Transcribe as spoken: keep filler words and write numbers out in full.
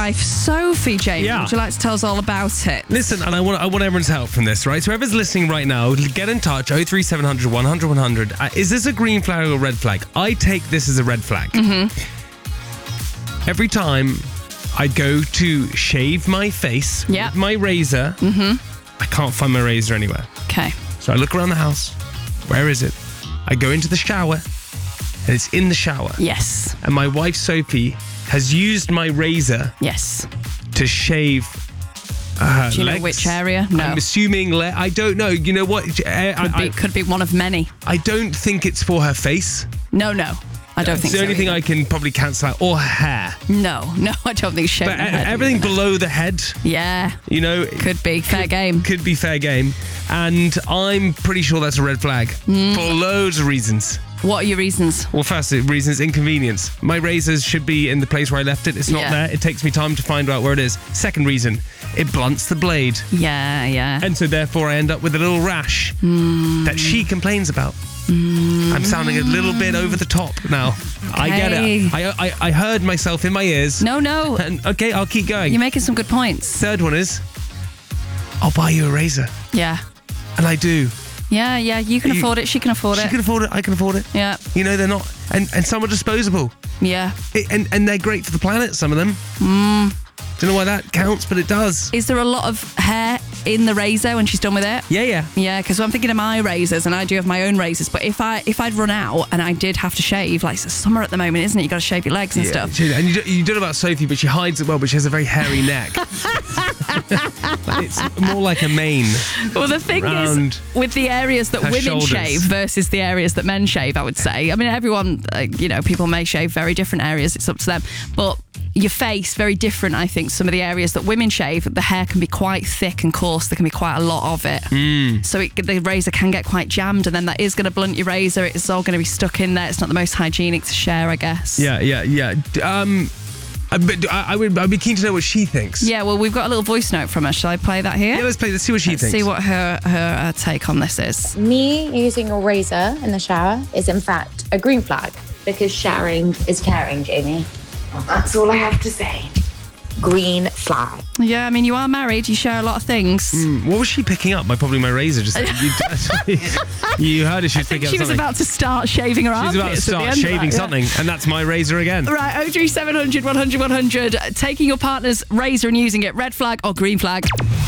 wife, Sophie. Jamie, Yeah. would you like to tell us all about it? Listen, and I want I want everyone's help from this, right? So whoever's listening right now, get in touch, oh three seven hundred, one hundred, one hundred. Uh, is this a green flag or red flag? I take this as a red flag. Mm-hmm. Every time I go to shave my face Yep. with my razor, Mm-hmm. I can't find my razor anywhere. Okay. So I look around the house. Where is it? I go into the shower, and it's in the shower. Yes. And my wife, Sophie, has used my razor Yes. to shave her Do you legs. know which area? No. I'm assuming, le- I don't know. You know what? I, Could I, be, could be one of many. I don't think it's for her face. No, no. I don't It's think the so. only thing either. I can probably cancel out. Or her hair. No, no, I don't think shaving But the head everything either. below the head, Yeah, you know, could be. Fair game. could be fair game. And I'm pretty sure that's a red flag Mm. for loads of reasons. What are your reasons? Well, first, the reasons inconvenience. My razors should be in the place where I left it. It's not Yeah. there. It takes me time to find out where it is. Second reason, it blunts the blade. Yeah, yeah. And so therefore I end up with a little rash that she complains about. I'm sounding a little bit over the top now. I get Okay. it. I, I I heard myself in my ears. No, no. And okay, I'll keep going. You're making some good points. Third one is, I'll buy you a razor. Yeah. And I do. Yeah, yeah. You can You- afford it. She can afford She it. can afford it. I can afford it. Yeah. You know, they're not. And, and some are disposable. Yeah. It, and, and they're great for the planet, some of them. Mm. Don't know why that counts, but it does. Is there a lot of hair in the razor when she's done with it? Yeah, yeah. Yeah, because I'm thinking of my razors, and I do have my own razors. But if I if I'd run out and I did have to shave, like it's summer at the moment, isn't it? You got to shave your legs and Yeah, stuff. she- and you, don't- you don't know about Sophie, but she hides it well, but she has a very hairy neck. Like, it's more like a mane. Well, the thing Round is, with the areas that her women shoulders. shave versus the areas that men shave, I would say. I mean, everyone, uh, you know, people may shave very different areas. It's up to them. But your face, very different, I think. Some of the areas that women shave, the hair can be quite thick and coarse. There can be quite a lot of it. Mm. So it, the razor can get quite jammed, and then that is going to blunt your razor. It's all going to be stuck in there. It's not the most hygienic to share, I guess. Yeah, yeah, yeah. D- Um, I, but I, I would. I'd be keen to know what she thinks. Yeah, well, we've got a little voice note from her. Shall I play that here? Yeah, let's play. Let's see what she Let's thinks. see what her, her uh, take on this is. Me using a razor in the shower is in fact a green flag because showering is caring, Jamie. Well, that's all I have to say. Green flag. Yeah, I mean, you are married. You share a lot of things. Mm, what was she picking up? My probably my razor. Just you, you heard her. She was picking up She was something. about to start shaving her She was armpits. about to at the start end of shaving that, yeah. something, and that's my razor again. Right, oh three seven hundred, one hundred, one hundred. Taking your partner's razor and using it, red flag or green flag?